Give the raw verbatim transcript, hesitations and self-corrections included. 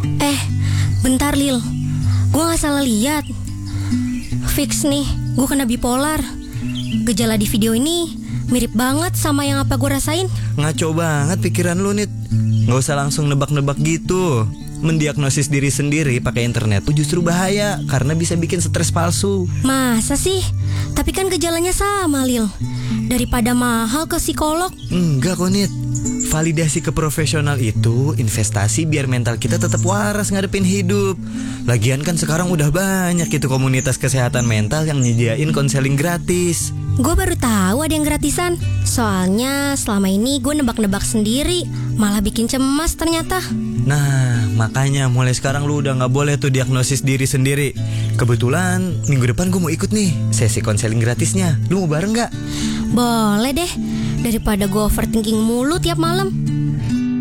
Eh, bentar Lil, gue gak salah lihat. Fix nih, gue kena bipolar. Gejala di video ini mirip banget sama yang apa gue rasain. Ngaco banget pikiran lu, Nit. Gak usah langsung nebak-nebak gitu. Mendiagnosis diri sendiri pakai internet tuh justru bahaya karena bisa bikin stres palsu. Masa sih? Tapi kan gejalanya sama, Lil. Daripada mahal ke psikolog. Enggak kok, Nit. Validasi ke profesional itu investasi biar mental kita tetap waras ngadepin hidup. Lagian kan sekarang udah banyak itu komunitas kesehatan mental yang nyediain konseling gratis. Gue baru tahu ada yang gratisan. Soalnya selama ini gue nebak-nebak sendiri, malah bikin cemas ternyata. Nah, makanya mulai sekarang lu udah gak boleh tuh diagnosis diri sendiri. Kebetulan minggu depan gue mau ikut nih sesi konseling gratisnya. Lu mau bareng gak? Boleh deh, daripada gue overthinking mulu tiap malam.